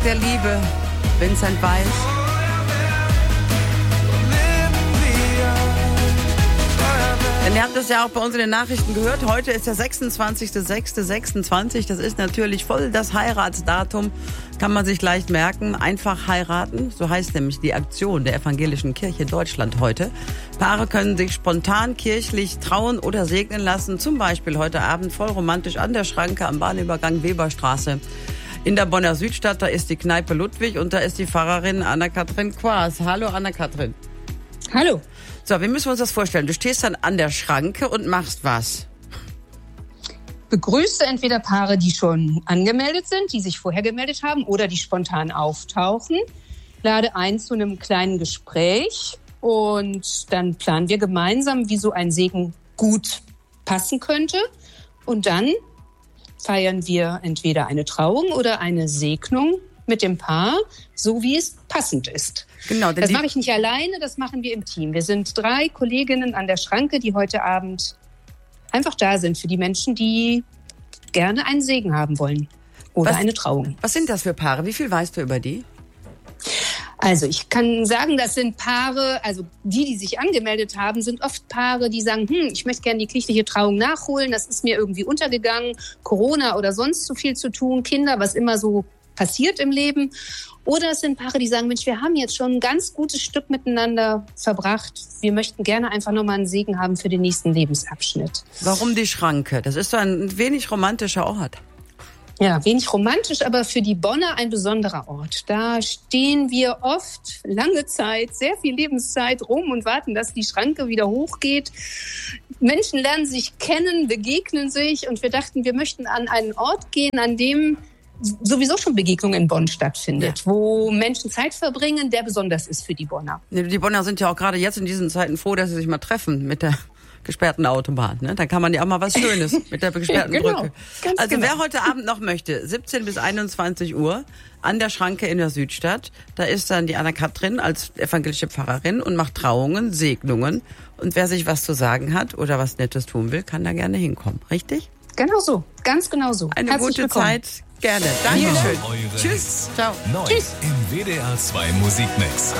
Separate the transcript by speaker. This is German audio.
Speaker 1: der Liebe, Vincent Weiss. Denn ihr habt es ja auch bei uns in den Nachrichten gehört. Heute ist der 26.06.26. Das ist natürlich voll das Heiratsdatum. Kann man sich leicht merken. Einfach heiraten. So heißt nämlich die Aktion der Evangelischen Kirche Deutschland heute. Paare können sich spontan kirchlich trauen oder segnen lassen. Zum Beispiel heute Abend voll romantisch an der Schranke am Bahnübergang Weberstraße. In der Bonner Südstadt, da ist die Kneipe Ludwig und da ist die Pfarrerin Anna-Kathrin Quaas. Hallo Anna-Kathrin.
Speaker 2: Hallo.
Speaker 1: So, wie müssen wir uns das vorstellen? Du stehst dann an der Schranke und machst was?
Speaker 2: Begrüße entweder Paare, die schon angemeldet sind, die sich vorher gemeldet haben oder die spontan auftauchen. Lade ein zu einem kleinen Gespräch und dann planen wir gemeinsam, wie so ein Segen gut passen könnte. Und dann feiern wir entweder eine Trauung oder eine Segnung mit dem Paar, so wie es passend ist.
Speaker 1: Genau,
Speaker 2: das mache ich nicht alleine, das machen wir im Team. Wir sind 3 Kolleginnen an der Schranke, die heute Abend einfach da sind für die Menschen, die gerne einen Segen haben wollen oder eine Trauung.
Speaker 1: Was sind das für Paare? Wie viel weißt du über die?
Speaker 2: Also ich kann sagen, das sind Paare, also die sich angemeldet haben, sind oft Paare, die sagen, ich möchte gerne die kirchliche Trauung nachholen, das ist mir irgendwie untergegangen, Corona oder sonst so viel zu tun, Kinder, was immer so passiert im Leben. Oder es sind Paare, die sagen, Mensch, wir haben jetzt schon ein ganz gutes Stück miteinander verbracht. Wir möchten gerne einfach nochmal einen Segen haben für den nächsten Lebensabschnitt.
Speaker 1: Warum die Schranke? Das ist so ein wenig romantischer Ort.
Speaker 2: Ja, wenig romantisch, aber für die Bonner ein besonderer Ort. Da stehen wir oft lange Zeit, sehr viel Lebenszeit rum und warten, dass die Schranke wieder hochgeht. Menschen lernen sich kennen, begegnen sich und wir dachten, wir möchten an einen Ort gehen, an dem sowieso schon Begegnung in Bonn stattfindet, wo Menschen Zeit verbringen, der besonders ist für die Bonner.
Speaker 1: Die Bonner sind ja auch gerade jetzt in diesen Zeiten froh, dass sie sich mal treffen mit der gesperrten Autobahn. Ne? Da kann man ja auch mal was Schönes mit der gesperrten Brücke. Also wer heute Abend noch möchte, 17 bis 21 Uhr an der Schranke in der Südstadt, da ist dann die Anna-Kathrin als evangelische Pfarrerin und macht Trauungen, Segnungen. Und wer sich was zu sagen hat oder was Nettes tun will, kann da gerne hinkommen. Richtig?
Speaker 2: Genau so, ganz genau so.
Speaker 1: Eine
Speaker 2: Herzlich
Speaker 1: gute
Speaker 2: willkommen.
Speaker 1: Zeit. Gerne. Dankeschön.
Speaker 3: Eure
Speaker 1: Tschüss. Ciao.
Speaker 3: Neu
Speaker 2: Tschüss.
Speaker 3: im WDR 2 Musikmix.